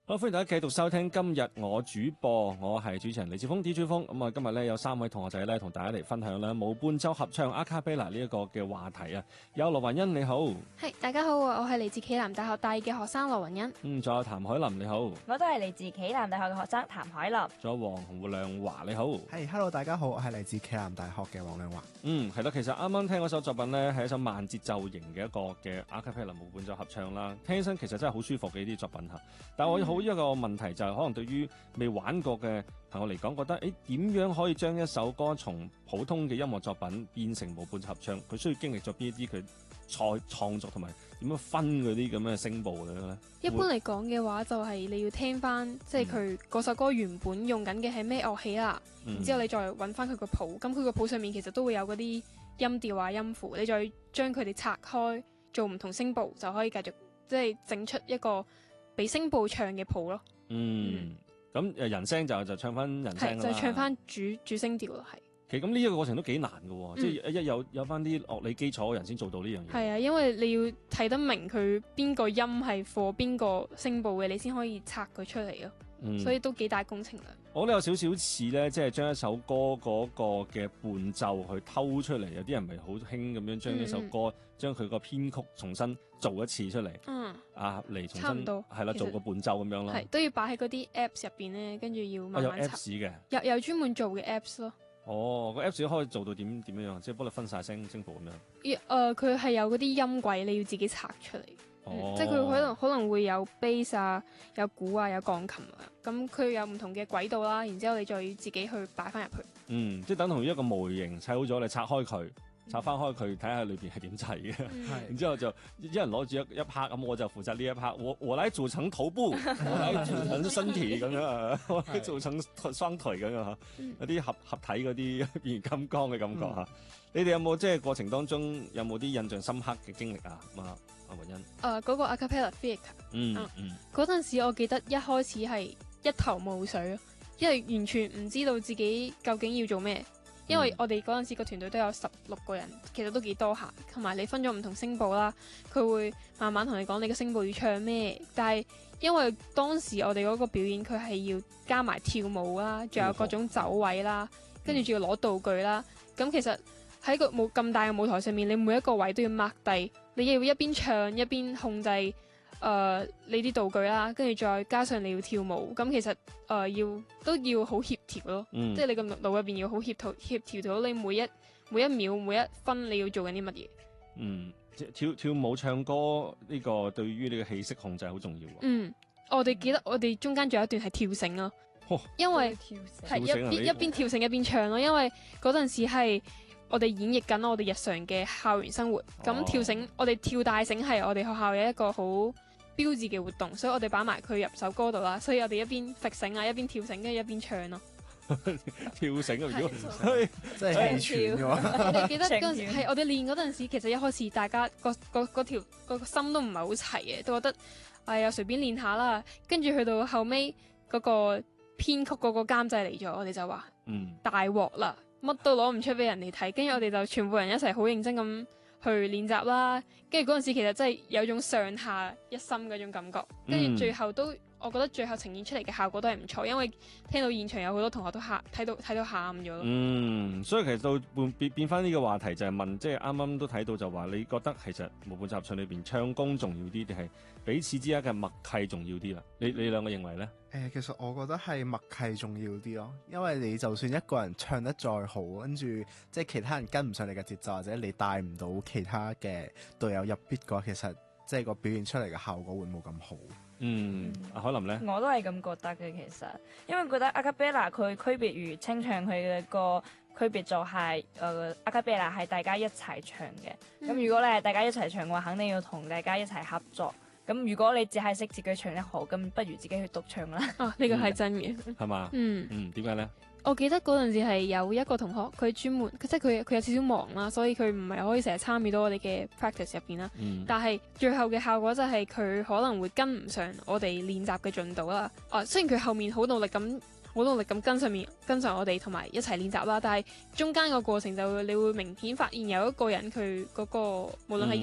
好，歡迎大家繼續收聽今日我主播，我係主持人李志峰 DJ 峰。咁啊，今日咧有3位同學仔咧同大家嚟分享咧無伴奏合唱阿卡貝拉呢一個嘅話題啊。有羅雲欣你好， 係大家好，我係嚟自暨南大學大二嘅學生羅雲欣。 仲有譚海琳你好， 我都係嚟自暨南大學嘅學生譚海琳。 仲有黃亮華你好， 係 Hello 大家好，我係嚟自暨南大學嘅黃亮華。 係啦，其實啱啱聽嗰首作品咧係一首慢節奏型嘅一個嘅阿卡貝拉無伴奏合唱啦，聽起身其實真係好舒服嘅呢啲作品吓。但係我好一個問題就係可能對於未玩過嘅朋友嚟講，覺得點樣可以將一首歌從普通嘅音樂作品變成無伴奏合唱？佢需要經歷咗邊一啲佢創作同埋點樣分嗰啲咁嘅聲部嘅咧？ 一般嚟講嘅話，就係你要聽翻，即係佢嗰首歌原本用緊嘅係咩樂器啦，然之後你再揾翻佢個譜，咁佢個譜上面其實都會有嗰啲音調啊、音符，你再將佢哋拆開做唔同聲部，就可以繼續即係整出一個俾聲部唱嘅譜咯。 咁人聲就唱翻人聲啦， 就唱翻主聲調咯，係。 其實咁呢一個過程都幾難嘅，即係有翻啲樂理基礎嘅人先做到呢樣嘢。係啊，因為你要睇得明佢邊個音係貨邊個聲部嘅，你先可以拆佢出嚟咯。所以都幾大工程量。 我覺得有少少似咧，即係將一首歌嗰個嘅伴奏去偷出嚟。有啲人咪好興咁樣將一首歌將佢個編曲重新做一次出嚟。嚟重新係啦，做個伴奏咁樣咯。 係都要擺喺嗰啲 Apps 入邊咧，跟住要慢慢有 Apps 嘅， 有專門做嘅 Apps 咯。 個 Apps 可以做到點樣？即係幫你分晒聲部咁樣。 佢係有嗰啲音軌，你要自己拆出嚟。即係佢可能會有 bass 啊，有鼓啊，有鋼琴啊，咁佢有唔同嘅軌道啦，然之後你再要自己去擺翻入去。 即係等同於一個模型砌好咗，你拆開佢，拆翻開佢，睇下裏邊係點砌嘅。然之後就一人攞住一拍，咁我就負責呢一拍。我嚟做成頭部，我嚟做成身體咁樣啊，我嚟做成雙腿咁樣嚇，有啲合體嗰啲變形金剛嘅感覺嚇。你哋有冇即係過程當中有冇啲印象深刻嘅經歷啊？阿雲欣， 嗰個 Acapella Theatre，嗰陣時我記得一開始係一頭霧水咯，因為完全唔知道自己究竟要做咩。因為我哋嗰陣時個團隊都有16個人，其實都幾多下，同埋你分咗唔同聲部啦，佢會慢慢同你講你個聲部要唱咩。但係因為當時我哋嗰個表演佢係要加埋跳舞啦，仲有各種走位啦，跟住仲要攞道具啦，咁其實喺個冇咁大嘅舞台上面，你每一個位都要 mark 低，你要一邊唱一邊控制你啲道具啦，跟住再加上你要跳舞，咁其實都要好協調咯，即係你個腦入邊要好協調到你每一秒每一分你要做緊啲乜嘢。 跳舞唱歌呢個對於你嘅氣息控制好重要。 我哋記得我哋中間仲有一段係跳繩咯，因為係一邊跳繩一邊唱咯，因為嗰陣時係我哋演繹緊我哋日常嘅校園生活，咁跳繩我哋跳大繩係我哋學校嘅一個好標誌嘅活動，所以我哋擺埋佢入首歌度啦，所以我哋一邊揈繩啊，一邊跳繩，跟住一邊唱咯。 跳繩啊，如果真係氣喘嘅話， 你記得嗰陣時係我哋練嗰陣時，其實一開始大家個心都唔係好齊嘅，都覺得又隨便練下啦。跟住去到後尾嗰個編曲嗰個監製嚟咗，我哋就話大鑊啦，乜都攞唔出俾人哋睇。跟住我哋就全部人一齊好認真咁去練習啦。跟住嗰陣時其實真係有種上下一心嗰種感覺。跟住最後我覺得最後呈現出嚟嘅效果都係唔錯，因為聽到現場有好多同學都睇到喊咗咯。 所以其實到變翻呢個話題就係問，即係啱啱都睇到就話，你覺得其實無伴奏合唱裏邊唱功重要啲，定係彼此之間嘅默契重要啲啦？你兩個認為呢？ 其實我覺得係默契重要啲咯，因為你就算一個人唱得再好，跟住即係其他人跟唔上你嘅節奏，或者你帶唔到其他嘅隊友入 beat 嘅話，其實即係個表現出嚟嘅效果會冇咁好。 阿海琳咧， 我都係咁覺得嘅。其實因為覺得阿卡貝拉佢區別於清唱，佢嘅個區別就係阿卡貝拉係大家一齊唱嘅。咁如果你係大家一齊唱嘅話，肯定要同大家一齊合作。咁如果你只係識自己唱得好，咁不如自己去獨唱啦。 呢個係真嘅， 係嘛？點解咧？ 我記得嗰陣時係有一個同學，佢專門即係佢有少少忙啦，所以佢唔係可以成日參與到我哋嘅 practice 入邊啦。但係最後嘅效果就係佢可能會跟唔上我哋練習嘅進度啦。雖然佢後面好努力咁跟上我哋同埋一齊練習啦，但係中間個過程就你會明顯發現有一個人佢嗰個無論係